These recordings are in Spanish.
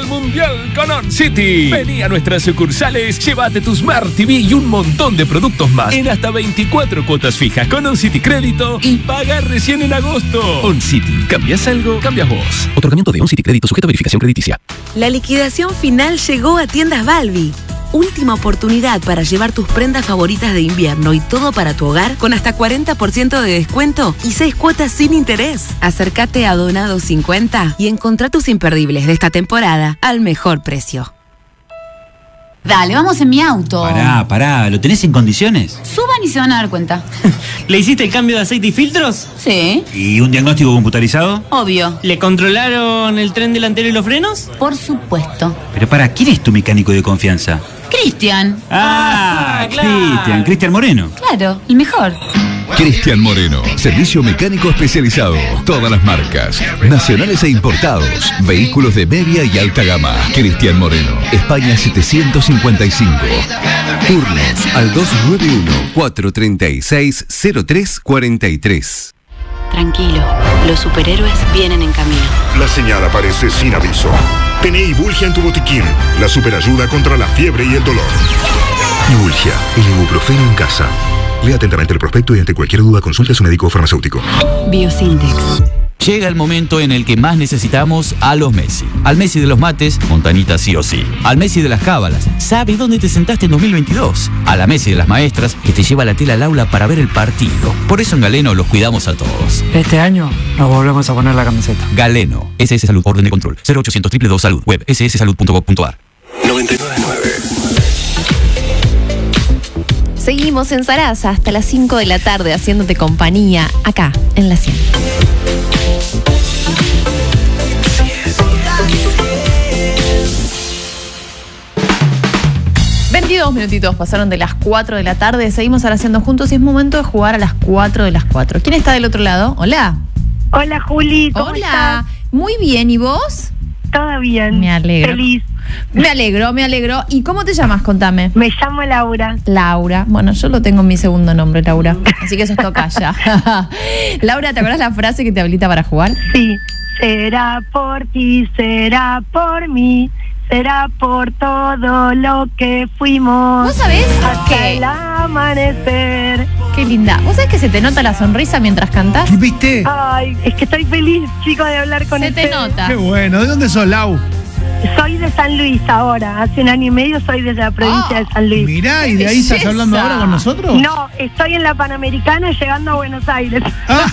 el Mundial con On City. Vení a nuestras sucursales, llévate tu Smart TV y un montón de productos más en hasta 24 cuotas fijas con On City Crédito y paga recién en agosto. On City, ¿cambias algo? Cambias vos. Otorgamiento de On City Crédito sujeto a verificación crediticia. La liquidación final llegó a Tiendas Balbi. Última oportunidad para llevar tus prendas favoritas de invierno y todo para tu hogar con hasta 40% de descuento y 6 cuotas sin interés. Acércate a Donado 50 y encontrá tus imperdibles de esta temporada al mejor precio. Dale, vamos en mi auto. Pará, ¿lo tenés en condiciones? Suban y se van a dar cuenta. ¿Le hiciste el cambio de aceite y filtros? Sí. ¿Y un diagnóstico computarizado? Obvio. ¿Le controlaron el tren delantero y los frenos? Por supuesto. Pero ¿quién es tu mecánico de confianza? Cristian. Claro. Cristian Moreno. Claro, el mejor. Cristian Moreno, servicio mecánico especializado. Todas las marcas, nacionales e importados. Vehículos de media y alta gama. Cristian Moreno, España 755. Turnos al 291-436-0343. Tranquilo, los superhéroes vienen en camino. La señal aparece sin aviso. Tené Ibulgia en tu botiquín, la superayuda contra la fiebre y el dolor. Ibulgia, el ibuprofeno en casa. Lea atentamente el prospecto y ante cualquier duda consulte a su médico o farmacéutico. Biosintex. Llega el momento en el que más necesitamos a los Messi. Al Messi de los mates, Montanita sí o sí. Al Messi de las cábalas, sabe dónde te sentaste en 2022. A la Messi de las maestras, que te lleva la tela al aula para ver el partido. Por eso en Galeno los cuidamos a todos. Este año nos volvemos a poner la camiseta. Galeno, SS Salud, orden de control. 0800 222 Salud, web sssalud.gov.ar. 99.9. Seguimos en Sarasa hasta las 5 de la tarde haciéndote compañía acá en La 100. Minutitos pasaron de las 4 de la tarde. Seguimos ahora haciendo juntos y es momento de jugar a las 4 de las 4. ¿Quién está del otro lado? Hola. Hola, Juli. ¿Cómo estás? Muy bien. ¿Y vos? Todo bien. Me alegro. Feliz. Me alegro. ¿Y cómo te llamas? Contame. Me llamo Laura. Laura. Bueno, yo lo tengo en mi segundo nombre, Laura. Así que eso es tocaya. Laura, ¿te acuerdas la frase que te habilita para jugar? Sí. Será por ti, será por mí. Será por todo lo que fuimos. ¿Vos sabés hasta el amanecer? Qué linda. ¿Vos sabés que se te nota la sonrisa mientras cantás? ¿Viste? Ay, es que estoy feliz, chicos, de hablar con ustedes. Se te nota. Qué bueno. ¿De dónde sos, Lau? Soy de San Luis ahora. Hace 1 año y medio soy de la provincia de San Luis. Mirá, ¿y de ahí estás hablando ahora con nosotros? No, estoy en la Panamericana llegando a Buenos Aires.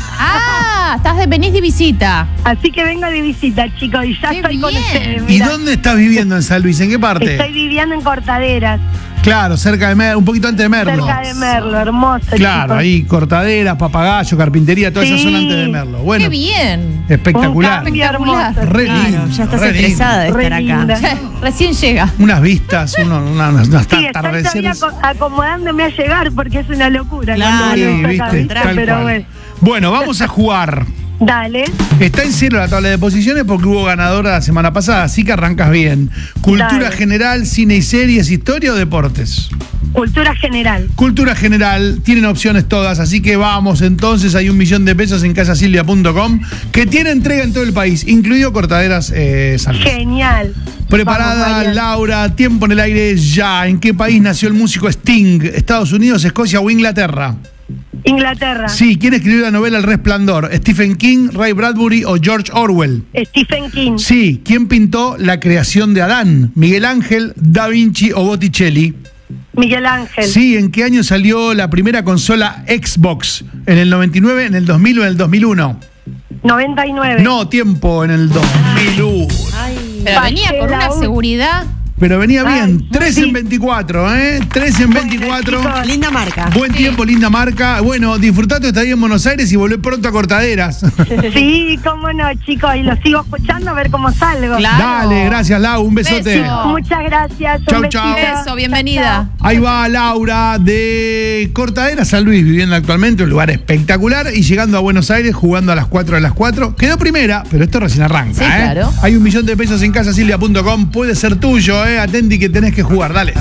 Venís de visita. Así que vengo de visita, chicos, y ya estoy con ustedes. ¿Y dónde estás viviendo en San Luis? ¿En qué parte? Estoy viviendo en Cortaderas. Claro, cerca de Merlo, un poquito antes de Merlo. Cerca de Merlo, hermoso. Claro, chicos. ahí Cortaderas, Papagayo, Carpintería, toda esa zona antes de Merlo. Bueno, qué bien. Espectacular. Espectacular. Re lindo, Ya estás re estresada de lindo. estar Re acá. linda. Recién llega. Unas vistas, unas Sí, estoy atardeceres. todavía acomodándome a llegar porque es una locura. Claro, Sí, cuando uno viste, está acá, tal pero cual. bueno. Bueno, vamos a jugar. Dale. Está en cero la tabla de posiciones porque hubo ganadora la semana pasada, así que arrancas bien. Cultura Dale. general, cine y series, historia o deportes. Cultura general. Cultura general, tienen opciones todas, así que vamos entonces, hay 1.000.000 de pesos en casasilvia.com que tiene entrega en todo el país, incluido Cortaderas San Luis. Genial. Preparada, Vamos, Mariana. Laura, tiempo en el aire ya. ¿En qué país nació el músico Sting? ¿Estados Unidos, Escocia o Inglaterra? Inglaterra. Sí, ¿quién escribió la novela El Resplandor? ¿Stephen King, Ray Bradbury o George Orwell? Stephen King. Sí, ¿quién pintó La creación de Adán? ¿Miguel Ángel, Da Vinci o Botticelli? Miguel Ángel. Sí, ¿en qué año salió la primera consola Xbox? ¿En el 99, en el 2000 o en el 2001? 99. No, tiempo, en el 2001. Pero venía con una seguridad. Pero venía bien, Ay, 3 sí. en 24, ¿eh? 3 en 24. chicos. Linda marca. Buen tiempo, linda marca. Bueno, disfrutá tu estadía en Buenos Aires y volvé pronto a Cortaderas. Sí, cómo no, chicos, y lo sigo escuchando a ver cómo salgo. Claro. Dale, gracias, Lau, un besote. Beso. Muchas gracias. Chau, un chau. besito. Beso, bienvenida. Ahí va Laura de Cortaderas, San Luis, viviendo actualmente, un lugar espectacular, y llegando a Buenos Aires, jugando a las 4 de las 4. Quedó primera, pero esto recién arranca, Sí, claro. Hay 1.000.000 de pesos en casasilvia.com, puede ser tuyo, Atendi que tenés que jugar, dale.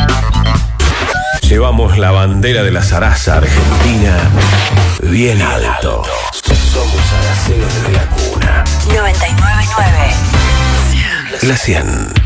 Llevamos la bandera de la zaraza argentina bien alto. Somos araceros desde la cuna. 99.9. La 100.